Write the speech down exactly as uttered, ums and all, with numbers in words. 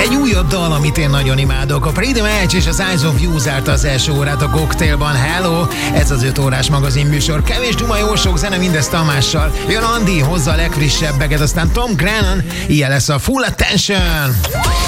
egy újabb dal, amit én nagyon imádok. A Pretty Match és az Eyes of You zárta az első órát a Cocktailban. Hello! Ez az öt órás magazinműsor. Kevés duma, jó sok zene, mindezt Tamással. Jön Andi, hozza a legfrissebbeket, aztán Tom Grennan, ilyen lesz a Full Attention.